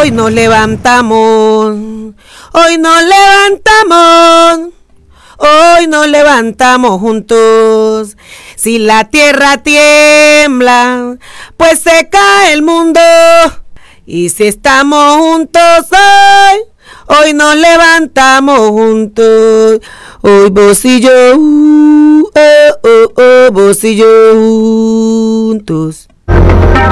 Hoy nos levantamos, hoy nos levantamos, hoy nos levantamos juntos. Si la tierra tiembla, pues se cae el mundo. Y si estamos juntos hoy nos levantamos juntos. Hoy vos y yo, vos y yo juntos.